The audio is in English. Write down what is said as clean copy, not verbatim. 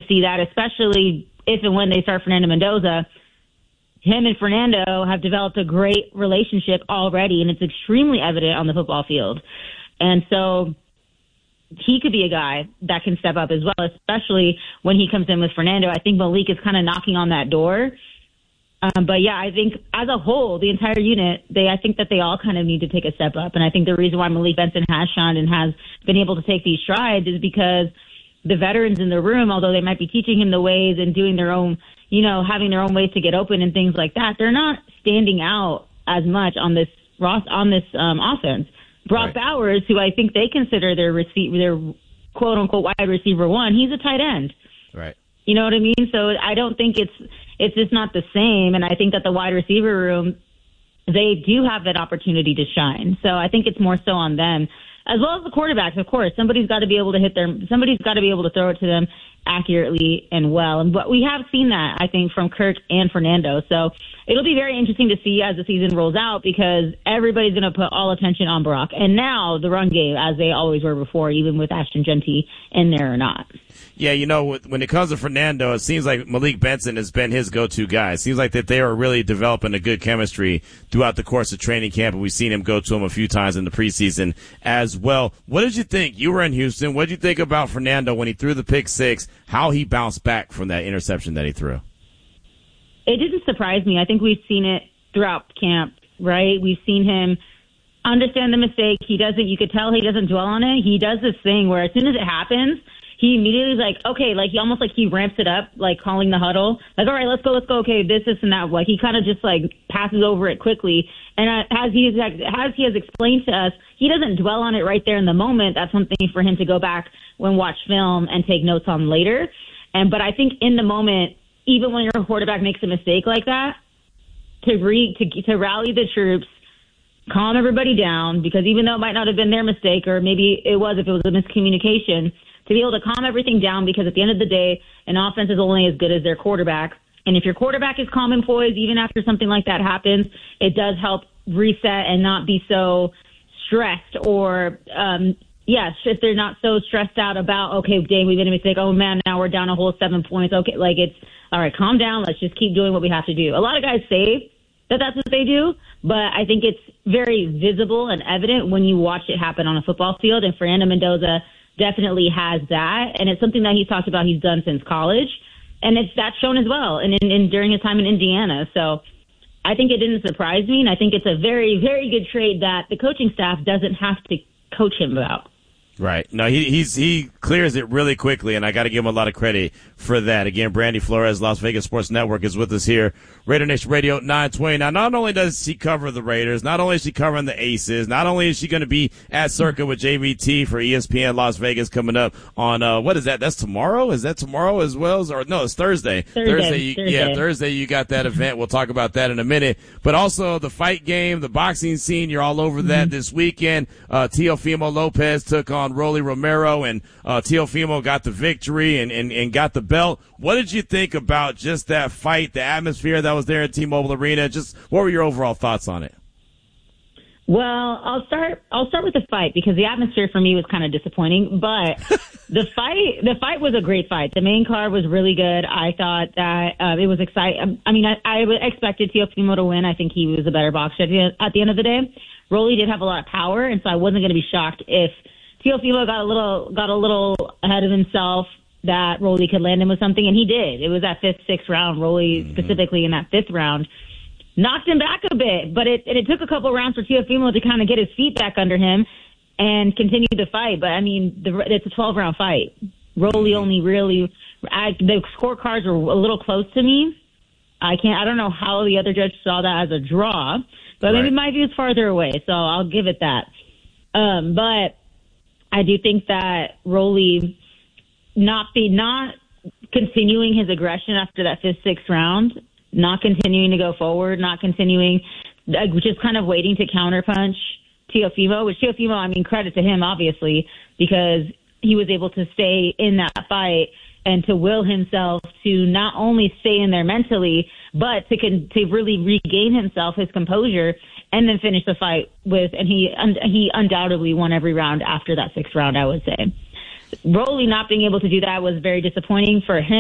see that, especially if and when they start Fernando Mendoza. Him and Fernando have developed a great relationship already, and it's extremely evident on the football field. And so he could be a guy that can step up as well, especially when he comes in with Fernando. I think Malik is kind of knocking on that door. But yeah, I think as a whole, the entire unit, I think that they all kind of need to take a step up. And I think the reason why Malik Benson has shined and has been able to take these strides is because the veterans in the room, although they might be teaching him the ways and doing their own, having their own ways to get open and things like that, they're not standing out as much on this offense. Brock Bowers, who I think they consider their quote unquote wide receiver one, he's a tight end. Right. You know what I mean? So I don't think it's just not the same. And I think that the wide receiver room, they do have that opportunity to shine. So I think it's more so on them, as well as the quarterbacks. Of course, somebody's got to be able to throw it to them accurately and well. But we have seen that, I think, from Kirk and Fernando. So it'll be very interesting to see as the season rolls out, because everybody's going to put all attention on Brock. And now the run game, as they always were before, even with Ashton Genty in there or not. Yeah, when it comes to Fernando, it seems like Malik Benson has been his go-to guy. It seems like that they are really developing a good chemistry throughout the course of training camp, and we've seen him go to him a few times in the preseason as well. What did you think? You were in Houston. What did you think about Fernando when he threw the pick six, how he bounced back from that interception that he threw? It didn't surprise me. I think we've seen it throughout camp, right? We've seen him understand the mistake. You could tell he doesn't dwell on it. He does this thing where as soon as it happens, he immediately is like, okay, like he ramps it up, like calling the huddle. Like, all right, let's go. Okay, this and that. Like he kind of just like passes over it quickly. And as he has explained to us, he doesn't dwell on it right there in the moment. That's something for him to go back and watch film and take notes on later. But I think in the moment, even when your quarterback makes a mistake like that, to rally the troops, calm everybody down, because even though it might not have been their mistake, or maybe it was if it was a miscommunication, to be able to calm everything down, because at the end of the day, an offense is only as good as their quarterback. And if your quarterback is calm and poised, even after something like that happens, it does help reset and not be so stressed or, if they're not so stressed out about, okay, dang, we made a mistake. Oh, man, now we're down a whole 7 points. Okay, like it's, all right, calm down. Let's just keep doing what we have to do. A lot of guys say that that's what they do, but I think it's very visible and evident when you watch it happen on a football field. And Fernando Mendoza definitely has that, and it's something that he's talked about he's done since college, and that's shown as well and during his time in Indiana. So I think it didn't surprise me, and I think it's a very, very good trade that the coaching staff doesn't have to coach him about. Right. No, he clears it really quickly, and I got to give him a lot of credit for that. Again, Brandy Flores, Las Vegas Sports Network, is with us here, Raider Nation Radio 920. Now, not only does she cover the Raiders, not only is she covering the Aces, not only is she going to be at Circa with JVT for ESPN Las Vegas coming up on, what is that? That's tomorrow? Is that tomorrow as well? Or no, it's Thursday. Thursday. Thursday you got that event. We'll talk about that in a minute. But also the fight game, the boxing scene, you're all over that this weekend. Teofimo Lopez took on Rolly Romero, and Teofimo got the victory and got the belt. What did you think about just that fight, the atmosphere that was there at T-Mobile Arena? Just what were your overall thoughts on it? Well, I'll start with the fight, because the atmosphere for me was kind of disappointing, but the fight was a great fight. The main card was really good. I thought that it was exciting. I mean, I expected Teofimo to win. I think he was a better boxer at the end of the day. Rolly did have a lot of power, and so I wasn't going to be shocked if Teofimo got a little ahead of himself, that Rolly could land him with something, and he did. It was that fifth, sixth round. Rolly, specifically in that fifth round, knocked him back a bit, but it took a couple rounds for Teofimo to kind of get his feet back under him and continue the fight. But I mean, it's a 12-round fight. Rolly only really, the scorecards were a little close to me. I don't know how the other judge saw that as a draw, but maybe my view is farther away, so I'll give it that. But I do think that Rolly not continuing his aggression after that fifth, sixth round, not continuing to go forward, not continuing, just kind of waiting to counterpunch Teofimo, which Teofimo, I mean, credit to him, obviously, because he was able to stay in that fight and to will himself to not only stay in there mentally, but to really regain himself, his composure, and then finish the fight and he undoubtedly won every round after that sixth round, I would say. Rolly not being able to do that was very disappointing for him.